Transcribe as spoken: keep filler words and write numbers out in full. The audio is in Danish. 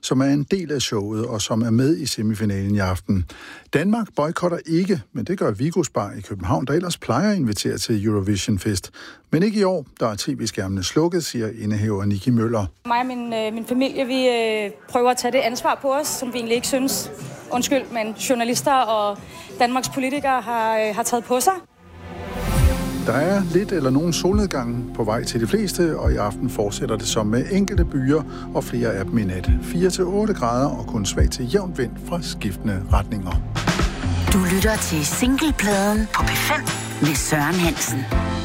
som er en del af showet og som er med i semifinalen i aften. Danmark boykotter ikke, men det gør Vigos Bar i København, der ellers plejer at invitere til Eurovision Fest. Men ikke i år, der er tv-skærmene slukket, siger indehaver Nikki Møller. Mig og min, øh, min familie, vi øh, prøver at tage det ansvar på os, som vi egentlig ikke synes, undskyld, men journalister og Danmarks politikere har, øh, har taget på sig. Der er lidt eller nogen solnedgang på vej til de fleste, og i aften fortsætter det som med enkelte byer og flere af dem i nat. fire til otte grader og kun svag til jævnt vind fra skiftende retninger. Du lytter til Singlepladen på P fem med Søren Hansen.